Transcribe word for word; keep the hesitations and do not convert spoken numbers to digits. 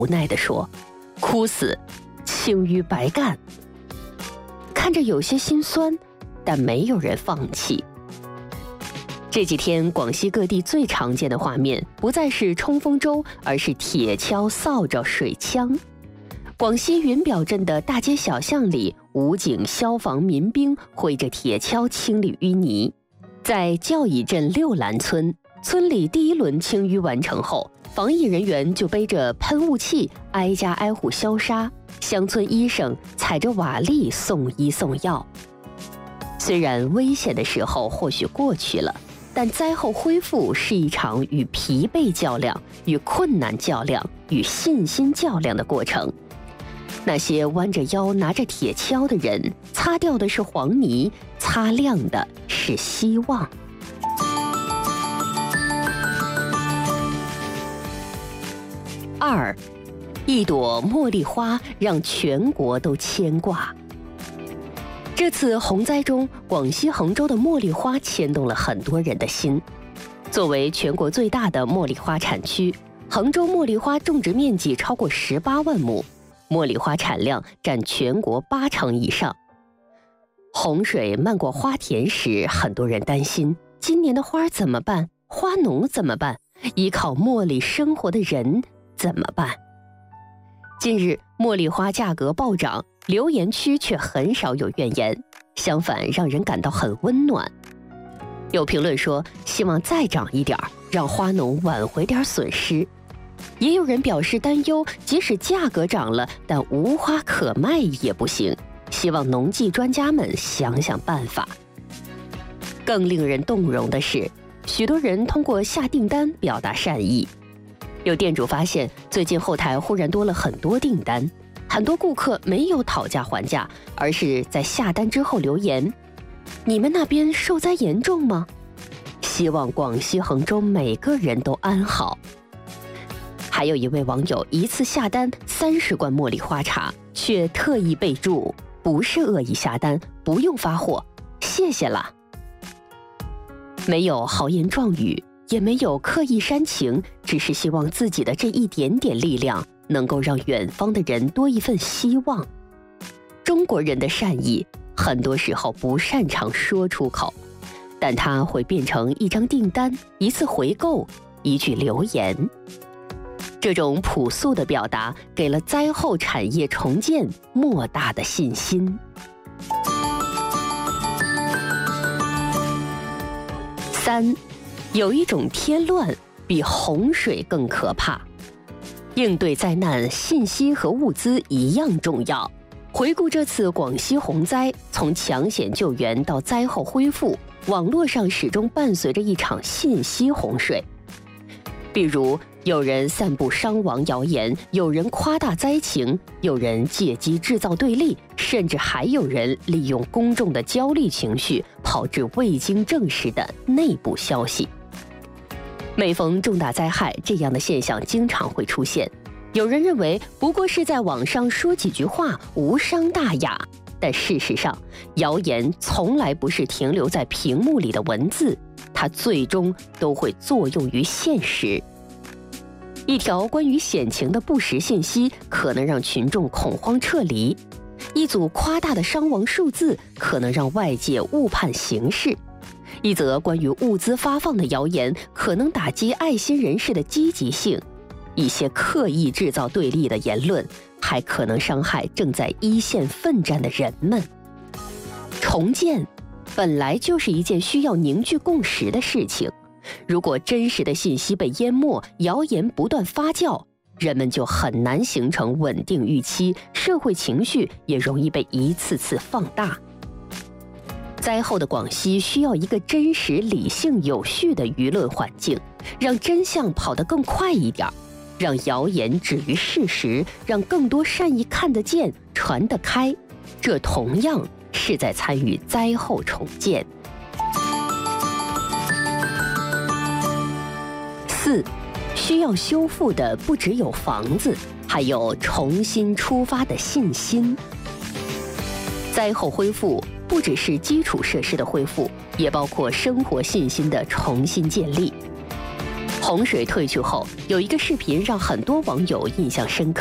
无奈地说：“哭死，轻于白干。”看着有些心酸，但没有人放弃。这几天，广西各地最常见的画面不再是冲锋舟，而是铁锹、扫帚、水枪。广西云表镇的大街小巷里，武警、消防、民兵挥着铁锹清理淤泥。在教乙镇六兰村，村里第一轮清淤完成后，防疫人员就背着喷雾器挨家挨户消杀，乡村医生踩着瓦砾送医送药。虽然危险的时候或许过去了，但灾后恢复是一场与疲惫较量、与困难较量、与信心较量的过程。那些弯着腰拿着铁锹的人，擦掉的是黄泥，擦亮的是希望。二，一朵茉莉花让全国都牵挂。这次洪灾中，广西衡州的茉莉花牵动了很多人的心。作为全国最大的茉莉花产区，衡州茉莉花种植面积超过十八万亩，茉莉花产量占全国八成以上。洪水漫过花田时，很多人担心今年的花怎么办？花农怎么办？依靠茉莉生活的人怎么办？近日，茉莉花价格暴涨，留言区却很少有怨言，相反让人感到很温暖。有评论说希望再涨一点，让花农挽回点损失。也有人表示担忧，即使价格涨了，但无花可卖也不行，希望农技专家们想想办法。更令人动容的是，许多人通过下订单表达善意。有店主发现，最近后台忽然多了很多订单，很多顾客没有讨价还价，而是在下单之后留言：“你们那边受灾严重吗？希望广西衡州每个人都安好。”还有一位网友一次下单三十罐茉莉花茶，却特意备注：“不是恶意下单，不用发货，谢谢啦。”没有豪言壮语，也没有刻意煽情，只是希望自己的这一点点力量能够让远方的人多一份希望。中国人的善意很多时候不擅长说出口，但它会变成一张订单、一次回购、一句留言。这种朴素的表达给了灾后产业重建莫大的信心。三，有一种添乱比洪水更可怕。应对灾难，信息和物资一样重要。回顾这次广西洪灾，从抢险救援到灾后恢复，网络上始终伴随着一场信息洪水。比如，有人散布伤亡谣言，有人夸大灾情，有人借机制造对立，甚至还有人利用公众的焦虑情绪，炮制未经证实的内部消息。每逢重大灾害，这样的现象经常会出现。有人认为不过是在网上说几句话，无伤大雅，但事实上，谣言从来不是停留在屏幕里的文字，它最终都会作用于现实。一条关于险情的不实信息可能让群众恐慌撤离，一组夸大的伤亡数字可能让外界误判形势，一则关于物资发放的谣言可能打击爱心人士的积极性，一些刻意制造对立的言论还可能伤害正在一线奋战的人们。重建本来就是一件需要凝聚共识的事情，如果真实的信息被淹没，谣言不断发酵，人们就很难形成稳定预期，社会情绪也容易被一次次放大。灾后的广西需要一个真实、理性、有序的舆论环境，让真相跑得更快一点，让谣言止于事实，让更多善意看得见、传得开。这同样是在参与灾后重建。四，需要修复的不只有房子，还有重新出发的信心。灾后恢复不只是基础设施的恢复，也包括生活信心的重新建立。 洪水退去后，有一个视频让很多网友印象深刻。